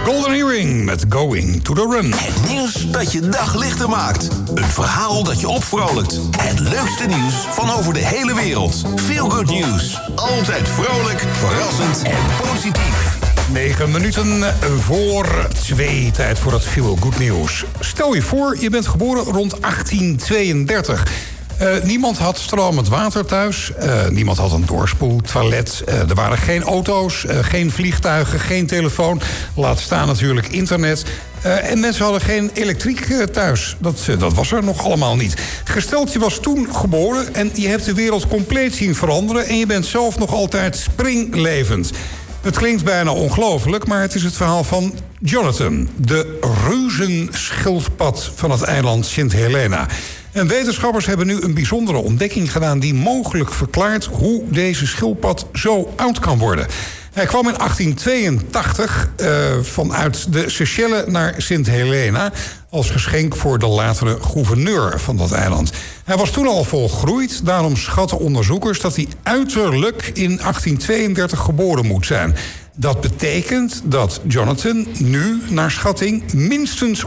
Golden Earring met Going to the Run. Het nieuws dat je dag lichter maakt. Een verhaal dat je opvrolijkt. Het leukste nieuws van over de hele wereld. Feel Good News. Altijd vrolijk, verrassend en positief. 9 minuten voor 2, tijd voor het Feel Good Nieuws. Stel je voor, je bent geboren rond 1832... Niemand had stromend water thuis. Niemand had een doorspoeltoilet. Er waren geen auto's, geen vliegtuigen, geen telefoon. Laat staan natuurlijk internet. En mensen hadden geen elektriek thuis. Dat was er nog allemaal niet. Gesteld, je was toen geboren en je hebt de wereld compleet zien veranderen... en je bent zelf nog altijd springlevend. Het klinkt bijna ongelooflijk, maar het is het verhaal van Jonathan... de reuzenschildpad van het eiland Sint Helena. En wetenschappers hebben nu een bijzondere ontdekking gedaan... die mogelijk verklaart hoe deze schildpad zo oud kan worden. Hij kwam in 1882 vanuit de Seychelles naar Sint Helena... als geschenk voor de latere gouverneur van dat eiland. Hij was toen al volgroeid, daarom schatten onderzoekers... dat hij uiterlijk in 1832 geboren moet zijn. Dat betekent dat Jonathan nu, naar schatting... minstens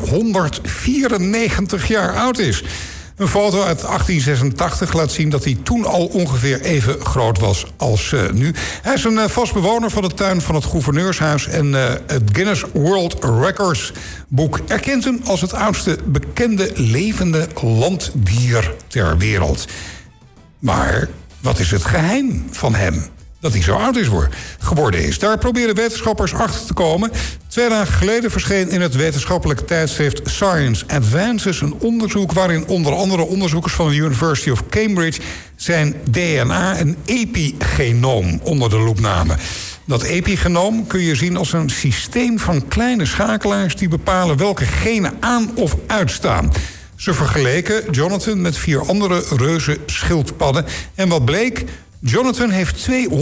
194 jaar oud is... Een foto uit 1886 laat zien dat hij toen al ongeveer even groot was als nu. Hij is een vast bewoner van de tuin van het gouverneurshuis... en het Guinness World Records boek erkent hem als het oudste bekende levende landdier ter wereld. Maar wat is het geheim van hem? Dat hij zo oud geworden is. Daar proberen wetenschappers achter te komen. 2 dagen geleden verscheen in het wetenschappelijke tijdschrift Science Advances... een onderzoek waarin onder andere onderzoekers van de University of Cambridge... zijn DNA en epigenoom onder de loep namen. Dat epigenoom kun je zien als een systeem van kleine schakelaars... die bepalen welke genen aan of uitstaan. Ze vergeleken Jonathan met 4 andere reuze schildpadden. En wat bleek? Jonathan heeft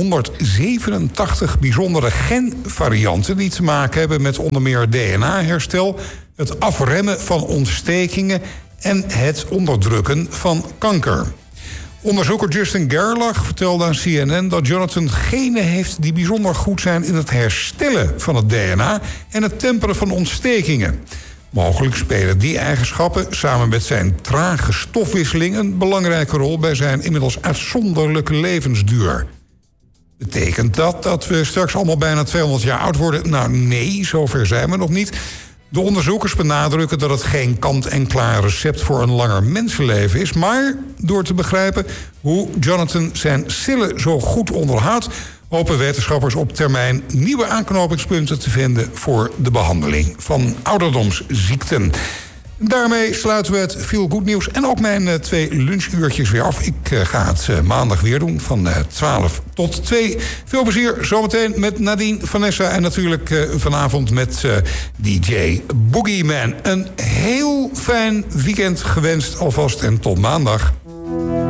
287 bijzondere genvarianten... die te maken hebben met onder meer DNA-herstel... het afremmen van ontstekingen... en het onderdrukken van kanker. Onderzoeker Justin Gerlach vertelde aan CNN dat Jonathan genen heeft... die bijzonder goed zijn in het herstellen van het DNA... en het temperen van ontstekingen. Mogelijk spelen die eigenschappen samen met zijn trage stofwisseling... een belangrijke rol bij zijn inmiddels uitzonderlijke levensduur. Betekent dat we straks allemaal bijna 200 jaar oud worden? Nou nee, zover zijn we nog niet. De onderzoekers benadrukken dat het geen kant-en-klaar recept... voor een langer mensenleven is. Maar door te begrijpen hoe Jonathan zijn cellen zo goed onderhoudt... hopen wetenschappers op termijn nieuwe aanknopingspunten te vinden... voor de behandeling van ouderdomsziekten. Daarmee sluiten we het Feel Good Nieuws en ook mijn 2 lunchuurtjes weer af. Ik ga het maandag weer doen, van 12 tot 2. Veel plezier zometeen met Nadine, Vanessa... en natuurlijk vanavond met DJ Boogeyman. Een heel fijn weekend gewenst alvast en tot maandag.